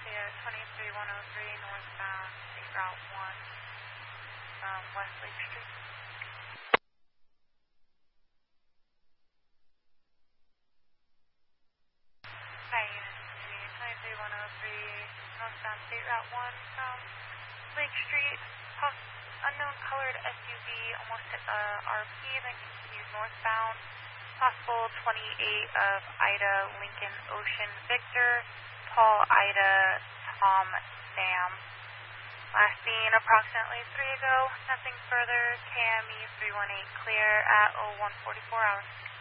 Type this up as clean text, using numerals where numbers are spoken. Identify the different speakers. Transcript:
Speaker 1: Yeah, 23103 northbound State Route 1 from West Lake Street. Hi, Unit 23103 northbound State Route 1 from Lake Street. Unknown colored SUV almost hit the RP, then continued northbound. Possible 28 of Ida Lincoln Ocean Victor, Paul Ida Tom Sam. Last seen approximately 3 ago. Nothing further. KME 318 clear at 0144 hours.